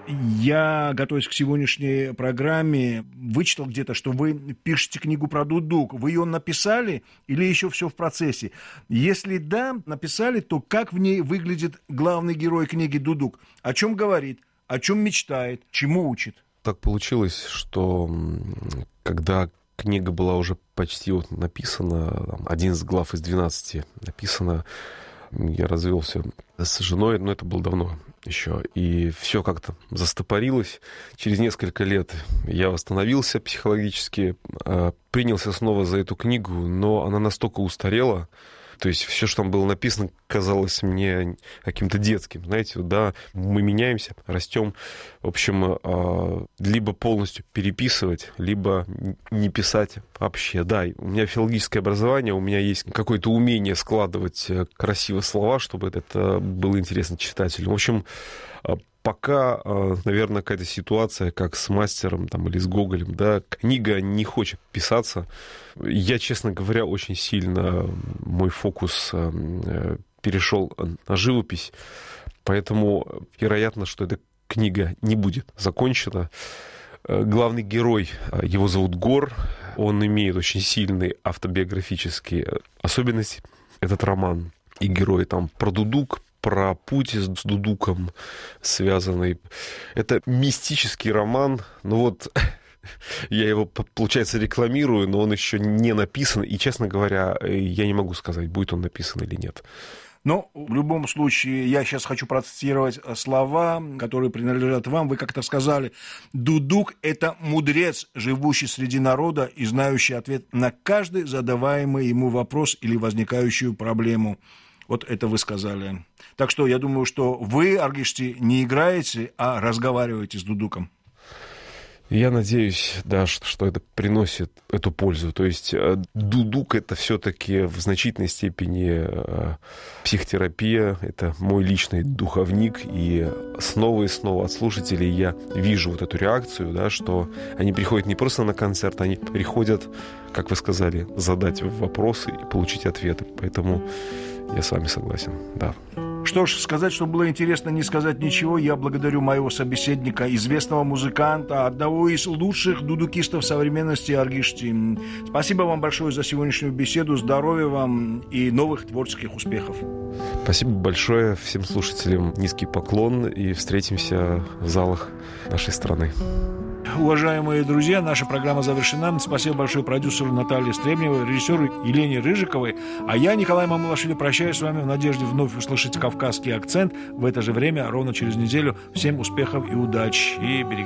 Я, готовясь к сегодняшней программе, вычитал где-то, что вы пишете книгу про дудук. Вы ее написали или еще все в процессе? Если да, написали, то как в ней выглядит главный герой книги дудук? О чем говорит, о чем мечтает, чему учит? Так получилось, что когда книга была уже почти написана, 11 глав из 12 написано, я развелся с женой, но это было давно еще, и все как-то застопорилось. Через несколько лет я восстановился психологически, принялся снова за эту книгу, но она настолько устарела, то есть все, что там было написано, казалось мне каким-то детским. Знаете, да, мы меняемся, растем. В общем, либо полностью переписывать, либо не писать вообще. Да, у меня филологическое образование, у меня есть какое-то умение складывать красиво слова, чтобы это было интересно читателю. В общем, пока, наверное, какая-то ситуация, как с мастером там, или с Гоголем, да, книга не хочет писаться. Я, честно говоря, очень сильно мой фокус перешел на живопись, поэтому вероятно, что эта книга не будет закончена. Главный герой, его зовут Гор, он имеет очень сильные автобиографические особенности, этот роман. И герои там про дудук, про путь с дудуком связанный. Это мистический роман. Ну вот, я его, получается, рекламирую, но он еще не написан. И, честно говоря, я не могу сказать, будет он написан или нет. Но в любом случае, я сейчас хочу процитировать слова, которые принадлежат вам. Вы как-то сказали, дудук – это мудрец, живущий среди народа и знающий ответ на каждый задаваемый ему вопрос или возникающую проблему. Вот это вы сказали. Так что я думаю, что вы, аргишти, не играете, а разговариваете с дудуком. Я надеюсь, да, что это приносит эту пользу. То есть дудук — это все-таки в значительной степени психотерапия, это мой личный духовник, и снова от слушателей я вижу вот эту реакцию, да, что они приходят не просто на концерт, они приходят, как вы сказали, задать вопросы и получить ответы. Поэтому я с вами согласен, да. Что ж, сказать, что было интересно, не сказать ничего. Я благодарю моего собеседника, известного музыканта, одного из лучших дудукистов современности Аргишти. Спасибо вам большое за сегодняшнюю беседу. Здоровья вам и новых творческих успехов. Спасибо большое всем слушателям. Низкий поклон, и встретимся в залах нашей страны. Уважаемые друзья, наша программа завершена. Спасибо большое продюсеру Наталье Стребневой, режиссеру Елене Рыжиковой. А я, Николай Мамулашвили, прощаюсь с вами в надежде вновь услышать кавказский акцент в это же время, ровно через неделю. Всем успехов и удачи. И берегите